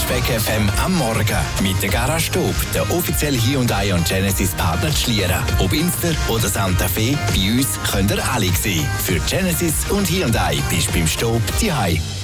Freshback FM am Morgen mit der Garage Stub, der offizielle Hyundai und Genesis Partner zu Schlieren. Ob Inster oder Santa Fe, bei uns könnt ihr alle sehen. Für Genesis und Hyundai bist du beim Stub zu Hause.